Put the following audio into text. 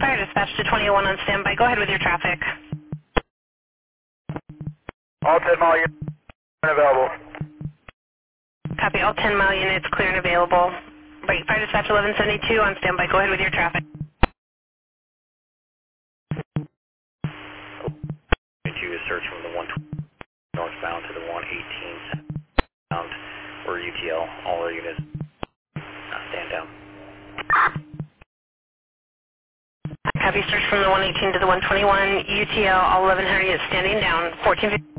Fire dispatch to 2001 on standby. Go ahead with your traffic. All 10 mile units available. Copy. All 10 mile units clear and available. Right. Fire dispatch 1172 on standby. Go ahead with your traffic. To search from the 120 northbound to the 118 southbound, or UTL. All our units stand down. Copy. Search from the 118 to the 121. UTL. All 1100 units standing down. 1450.